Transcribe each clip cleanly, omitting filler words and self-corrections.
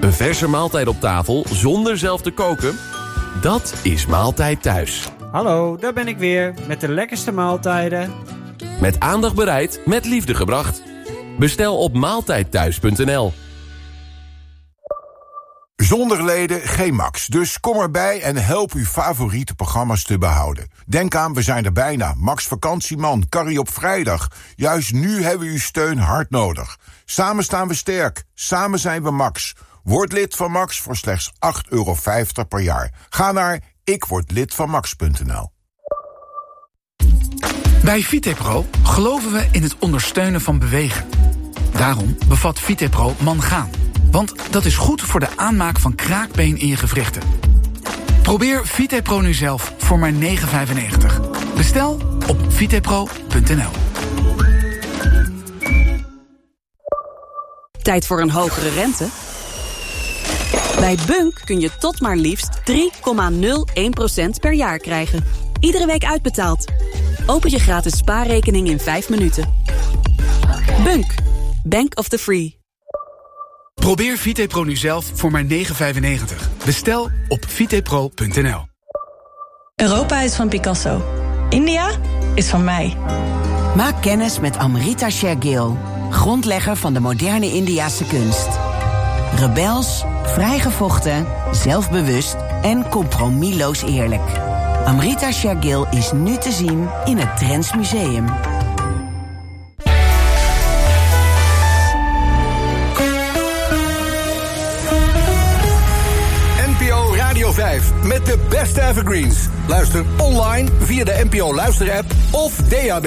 Een verse maaltijd op tafel zonder zelf te koken? Dat is Maaltijd Thuis. Hallo, daar ben ik weer met de lekkerste maaltijden. Met aandacht bereid, met liefde gebracht. Bestel op maaltijdthuis.nl. Zonder leden geen Max, dus kom erbij en help uw favoriete programma's te behouden. Denk aan, we zijn er bijna. Max Vakantieman, Carrie op vrijdag. Juist nu hebben we uw steun hard nodig. Samen staan we sterk, samen zijn we Max. Word lid van Max voor slechts €8,50 per jaar. Ga naar ikwordlidvanmax.nl. Bij Vitepro geloven we in het ondersteunen van bewegen. Daarom bevat Vitepro mangaan. Want dat is goed voor de aanmaak van kraakbeen in je gewrichten. Probeer Vitepro nu zelf voor maar €9,95. Bestel op vitepro.nl. Tijd voor een hogere rente? Bij Bunk kun je tot maar liefst 3,01% per jaar krijgen. Iedere week uitbetaald. Open je gratis spaarrekening in 5 minuten. Bunk. Bank of the Free. Probeer Vitepro nu zelf voor maar €9,95. Bestel op vitepro.nl. Europa is van Picasso. India is van mij. Maak kennis met Amrita Shergill, grondlegger van de moderne Indiase kunst. Rebels, vrijgevochten, zelfbewust en compromisloos eerlijk. Amrita Shergill is nu te zien in het Drents Museum. NPO Radio 5 met de beste evergreens. Luister online via de NPO Luister-app of DAB+.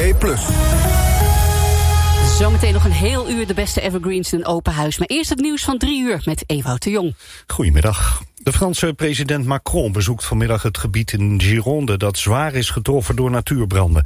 Zometeen nog een heel uur de beste evergreens in een open huis. Maar eerst het nieuws van 3 uur met Ewout de Jong. Goedemiddag. De Franse president Macron bezoekt vanmiddag het gebied in Gironde dat zwaar is getroffen door natuurbranden.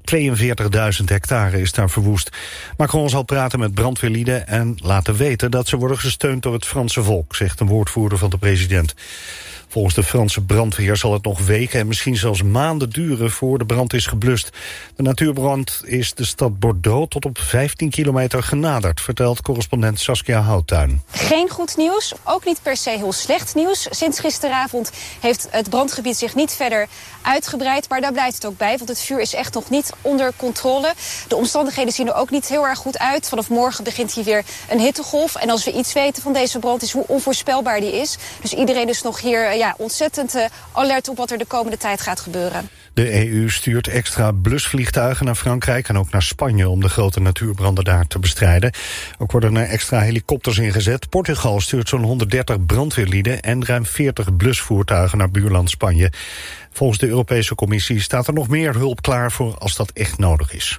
42.000 hectare is daar verwoest. Macron zal praten met brandweerlieden en laten weten dat ze worden gesteund door het Franse volk, zegt een woordvoerder van de president. Volgens de Franse brandweer zal het nog weken en misschien zelfs maanden duren voor de brand is geblust. De natuurbrand is de stad Bordeaux tot op 15 kilometer genaderd, vertelt correspondent Saskia Houttuin. Geen goed nieuws, ook niet per se heel slecht nieuws. Sinds gisteravond heeft het brandgebied zich niet verder uitgebreid, maar daar blijft het ook bij, want het vuur is echt nog niet onder controle. De omstandigheden zien er ook niet heel erg goed uit. Vanaf morgen begint hier weer een hittegolf. En als we iets weten van deze brand is hoe onvoorspelbaar die is. Dus iedereen is nog hier ontzettend alert op wat er de komende tijd gaat gebeuren. De EU stuurt extra blusvliegtuigen naar Frankrijk en ook naar Spanje om de grote natuurbranden daar te bestrijden. Ook worden er extra helikopters ingezet. Portugal stuurt zo'n 130 brandweerlieden en ruim 40 blusvoertuigen naar buurland Spanje. Volgens de Europese Commissie staat er nog meer hulp klaar voor als dat echt nodig is.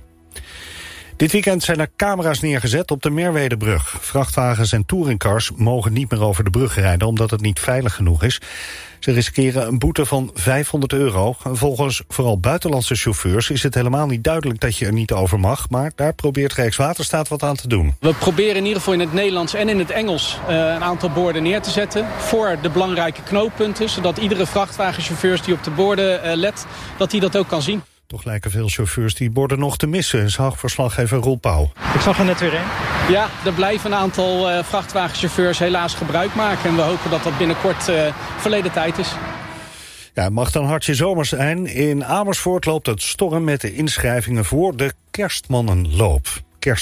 Dit weekend zijn er camera's neergezet op de Merwedebrug. Vrachtwagens en touringcars mogen niet meer over de brug rijden omdat het niet veilig genoeg is. Ze riskeren een boete van €500. Volgens vooral buitenlandse chauffeurs is het helemaal niet duidelijk dat je er niet over mag, maar daar probeert Rijkswaterstaat wat aan te doen. We proberen in ieder geval in het Nederlands en in het Engels een aantal borden neer te zetten voor de belangrijke knooppunten, zodat iedere vrachtwagenchauffeur die op de borden let, dat hij dat ook kan zien. Toch lijken veel chauffeurs die borden nog te missen, zag verslaggever Roel Pauw. Ik zag er net weer in. Ja, er blijven een aantal vrachtwagenchauffeurs helaas gebruik maken. En we hopen dat dat binnenkort verleden tijd is. Ja, het mag dan hartje zomers zijn. In Amersfoort loopt het storm met de inschrijvingen voor de Kerstmannenloop.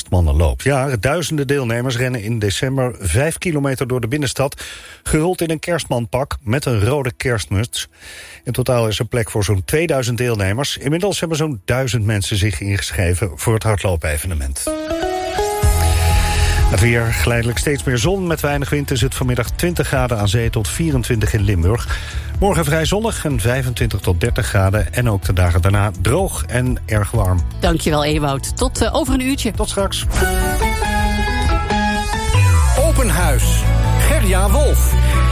Ja, duizenden deelnemers rennen in december 5 kilometer door de binnenstad, gerold in een kerstmanpak met een rode kerstmuts. In totaal is er plek voor zo'n 2000 deelnemers. Inmiddels hebben zo'n 1000 mensen zich ingeschreven voor het hardloop-evenement. Het weer, geleidelijk steeds meer zon. Met weinig wind is het vanmiddag 20 graden aan zee tot 24 in Limburg. Morgen vrij zonnig en 25 tot 30 graden. En ook de dagen daarna droog en erg warm. Dankjewel, Ewout. Tot over een uurtje. Tot straks. Open Huis. Gerja Wolf.